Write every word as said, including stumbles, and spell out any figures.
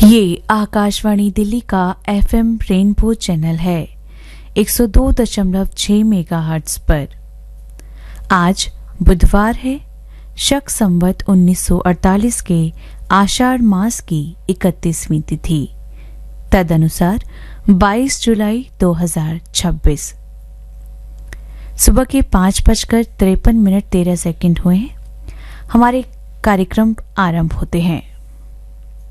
ये आकाशवाणी दिल्ली का FM rainbow channel है एक सौ दो दशमलव छह मेगाहर्ट्ज पर। आज बुधवार है, शक संवत उन्नीस सौ अड़तालीस के आषाढ़ मास की इकतीसवीं तिथि, तदनुसार बाईस जुलाई दो हजार छब्बीस। सुबह के पाँच बजकर तिरपन मिनट तेरह सेकंड हुए हैं। हमारे कार्यक्रम आरंभ होते हैं।